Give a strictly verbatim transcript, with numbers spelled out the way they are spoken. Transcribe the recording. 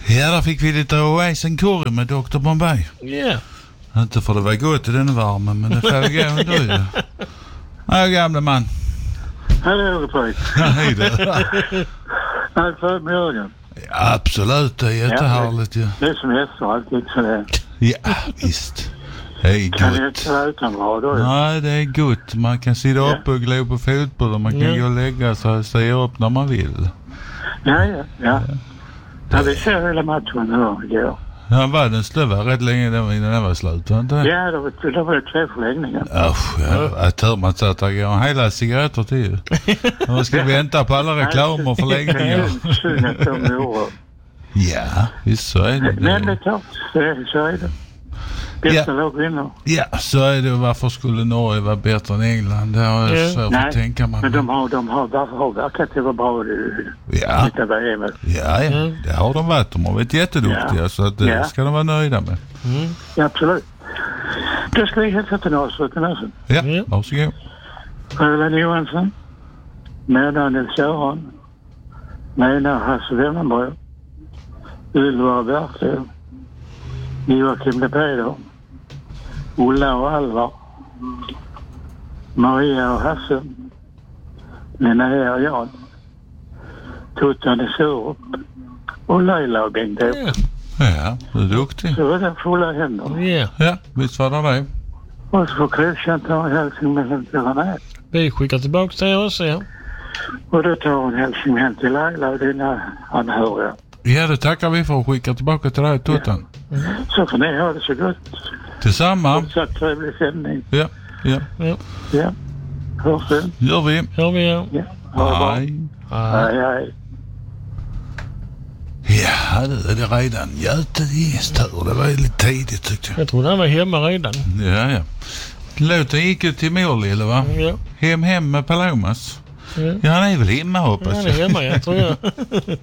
Ja, där fick vi lite Oasis and Curry med doktor Bombay. Ja. Yeah. Inte för det var gott i den värmen, men det får gå ändå ju. Ja, gamla man. Hallå, Pojk. Hej då. Allt för Jörgen. Ja, absolut, det är jättehärligt ju. Det är som hästar, alltid så det. Ja, visst. Det är Kan det gott. inte vara utan bra då? Nej, det är gott. Man kan sitta Ja. upp och glo på fotboll och man kan Ja. gå och lägga sig och se upp när man vill. Ja, ja, ja. Ja, vi ser hela matchen nu igår. Ja, var den slöva rätt länge då innan den var slut, var inte det? Ja, det var, det var det tre förlängningar. Usch, ja. Jag tror man så att det går hela cigaretter till. Man ska vänta på alla reklamer och förlängningar. Synd att de gjorde. Ja, visst så är det. Men det är klart, så är det. Så är det. Bästa lag vinner. Ja, så är det. Varför skulle Norge vara bättre än England? Det har jag Ja. svårt att tänka mig. Men de har, de har, varför har verkat det var bra det, Ja. det var även. Ja, ja, Mm. det har de varit. De har varit jätteduktiga, Ja. så att det Ja. ska de vara nöjda med. Mm. Ja, absolut. Då ska vi hälsa till avsluten alltså. Ja, Ja. varsågod. Roland Johansson, med Daniel Sören, med Hasse Wemmerborg, Ylva Bertil, Joakim de Peder, Ulla och Alvar, Maria och Hasse, Linnea och Jan, Tuttan i Sörup och Leila och Bengt Åke. Ja. Ja, du är duktig. Så var det fulla händer. Ja. Ja, visst var det det. Och så får Christian ta en hälsning med hem till René. Vi skickar tillbaka till er också, ja. Och då tar hon hälsning hem till Leila och dina anhöriga. Ja, det tackar vi för att skicka tillbaka till dig, Tuttan. Så får ni ha det så gott. Tillsammans. Fortsatt trevlig sändning. Ja, ja. Ja. Ja. Hörs vi? Gör vi. Hör vi, ja. Ja. Ha det bra. Hej. Ja. Hej, hej. Ja, det är det redan. Göte tur. Det var ju lite tidigt tyckte jag. Jag tror han var hemma redan. Ja, ja. Låten gick ju till mor lille, va? Ja. Hem, hem med Palomas. Ja. Ja, han är väl hemma hoppas Han jag. är hemma, jag tror jag.